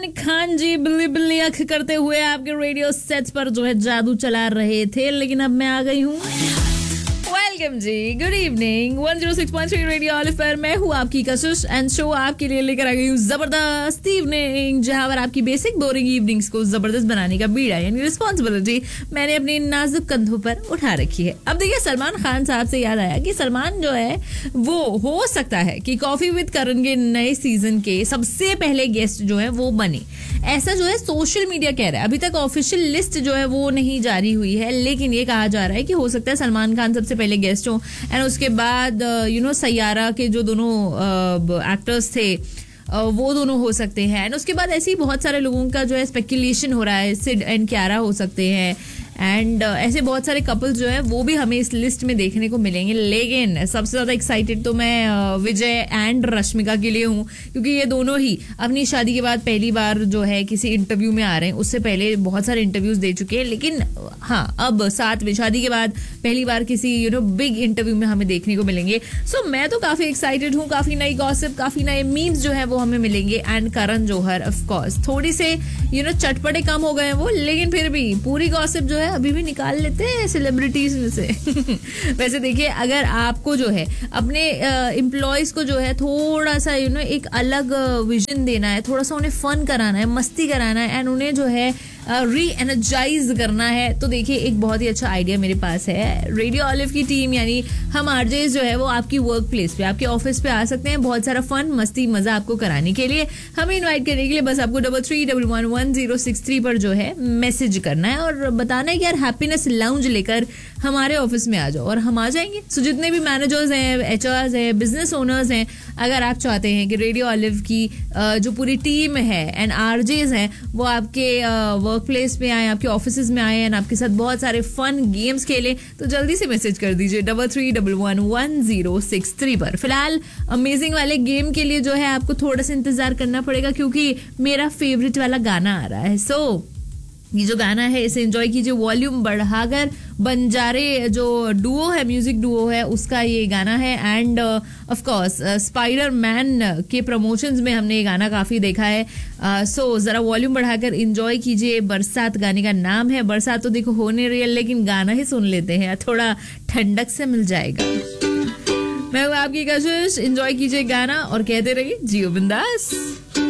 खान जी बिल्ली बिल्ली आंख करते हुए आपके रेडियो सेट्स पर जो है जादू चला रहे थे, लेकिन अब मैं आ गई हूँ। वेलकम जी, गुड इवनिंग। 106.3 रेडियो ऑलिव पर मैं हूँ आपकी कशिश एंड शो आपके लिए लेकर आ गई हूँ जबरदस्त इवनिंग, जहां पर आपकी बेसिक बोरिंग इवनिंग्स को जबरदस्त बनाने का बीड़ा यानी रिस्पॉन्सिबिलिटी मैंने अपने नाजुक कंधों पर उठा रखी है। अब देखिए, सलमान खान साहब से याद आया कि सलमान जो है वो हो सकता है कि कॉफी विद करण के नए सीजन के सबसे पहले गेस्ट जो है वो बने, ऐसा जो है सोशल मीडिया कह रहा है। अभी तक ऑफिशियल लिस्ट जो है वो नहीं जारी हुई है, लेकिन ये कहा जा रहा है कि हो सकता है सलमान खान सबसे पहले गेस्ट हो एंड उसके बाद सैयारा के जो दोनों एक्टर्स थे वो दोनों हो सकते हैं एंड उसके बाद ऐसे ही बहुत सारे लोगों का जो है स्पेकुलेशन हो रहा है, सिड एंड क्यारा हो सकते हैं एंड ऐसे बहुत सारे कपल्स जो है वो भी हमें इस लिस्ट में देखने को मिलेंगे। लेकिन सबसे ज्यादा एक्साइटेड तो मैं विजय एंड रश्मिका के लिए हूँ, क्योंकि ये दोनों ही अपनी शादी के बाद पहली बार जो है किसी इंटरव्यू में आ रहे हैं। उससे पहले बहुत सारे इंटरव्यूज दे चुके हैं, लेकिन हाँ अब साथ में शादी के बाद पहली बार किसी बिग इंटरव्यू में हमें देखने को मिलेंगे। सो मैं तो काफी एक्साइटेड हूँ। काफी नई गॉसिप, काफी नए मीम्स जो है वो हमें मिलेंगे and Karan Johar of course थोड़ी से चटपटे कम हो गए हैं वो, लेकिन फिर भी पूरी गॉसिप जो है अभी भी निकाल लेते हैं सेलिब्रिटीज में से। वैसे देखिए, अगर आपको जो है अपने एम्प्लॉयज को जो है थोड़ा सा एक अलग विजन देना है, थोड़ा सा उन्हें फन कराना है, मस्ती कराना है एंड उन्हें जो है री एनर्जाइज करना है, तो देखिए एक बहुत ही अच्छा आइडिया मेरे पास है। रेडियो ऑलिव की टीम यानी हम आरजेस जो है वो आपकी वर्क प्लेस पे, आपके ऑफिस पे आ सकते हैं बहुत सारा फन मस्ती मजा आपको कराने के लिए। हमें इनवाइट करने के लिए बस आपको 33111063 पर जो है मैसेज करना है और बताना है कि यार हैप्पीनेस लाउंज लेकर हमारे ऑफिस में आ जाओ, और हम आ जाएंगे। सो जितने भी मैनेजर्स हैं, एचआरस हैं, बिजनेस ओनर्स हैं, अगर आप चाहते हैं कि रेडियो ऑलिव की जो पूरी टीम है एंड आरजेस हैं वो आपके वर्क प्लेस में आए, आपके ऑफिस में आए एंड आपके साथ बहुत सारे फन गेम्स खेलें, तो जल्दी से मैसेज कर दीजिए 33111063 पर। फिलहाल अमेजिंग वाले गेम के लिए जो है आपको थोड़ा सा इंतजार करना पड़ेगा, क्योंकि मेरा फेवरेट वाला गाना आ रहा है। सो ये जो गाना है इसे एंजॉय कीजिए वॉल्यूम बढ़ाकर। बंजारे जो डुओ है, म्यूजिक डुओ है, उसका ये गाना है end of course spider man के प्रमोशंस में हमने ये गाना काफी देखा है। सो जरा वॉल्यूम बढ़ाकर एंजॉय कीजिए। बरसात गाने का नाम है। बरसात तो देखो होने रही है, लेकिन गाना ही सुन लेते हैं, थोड़ा ठंडक से मिल जाएगा। मैं हूँ आपकी कशिश, एंजॉय कीजिए गाना और कहते रहिए जियो बिंदास।